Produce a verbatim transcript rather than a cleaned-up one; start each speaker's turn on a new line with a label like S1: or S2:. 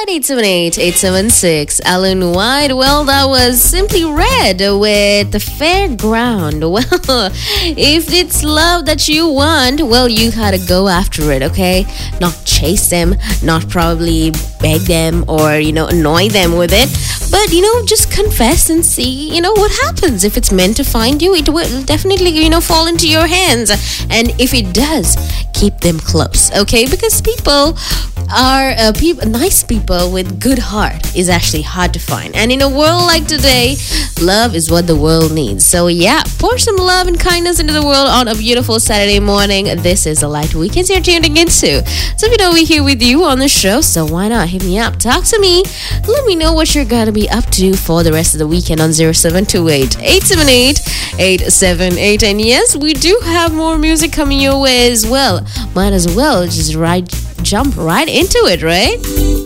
S1: eight seven eight, eight seven six. Alan White. Well, that was Simply Red with The Fairground. Well, if it's love that you want, well, you gotta go after it, okay? Not chase them, not probably beg them or, you know, annoy them with it. But, you know, just confess and see, you know, what happens. If it's meant to find you, it will definitely, you know, fall into your hands. And if it does, keep them close, okay? Because people are uh, people, nice people with good heart is actually hard to find. And in a world like today, love is what the world needs. So yeah, pour some love and kindness into the world on a beautiful Saturday morning. This is the Light Weekends you're tuning into. So you know we're here with you on the show, so why not hit me up, talk to me, let me know what you're gonna be up to for the rest of the weekend on zero seven two eight, eight seven eight, eight seven eight. And yes, we do have more music coming your way as well. Might as well just right jump right into it, right?